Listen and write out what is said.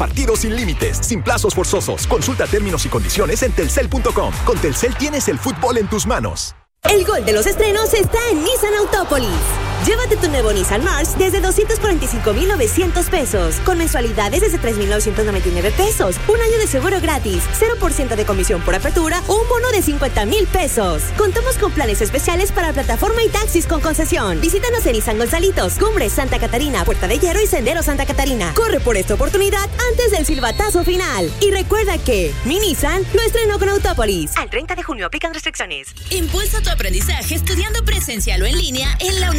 partidos sin límites, sin plazos forzosos. Consulta términos y condiciones en telcel.com. Con Telcel tienes el fútbol en tus manos. El gol de los estrenos está en Nissan Autópolis. Llévate tu nuevo Nissan March desde 245,900 pesos, con mensualidades desde 3,999 pesos, un año de seguro gratis, 0% de comisión por apertura o un bono de 50,000 pesos. Contamos con planes especiales para plataforma y taxis con concesión. Visítanos en Nissan Gonzalitos, Cumbres Santa Catarina, Puerta de Hierro y Sendero Santa Catarina. Corre por esta oportunidad antes del silbatazo final. Y recuerda que mi Nissan lo estrenó con Autópolis. Al 30 de junio aplican restricciones. Impulsa tu aprendizaje estudiando presencial o en línea en la Universidad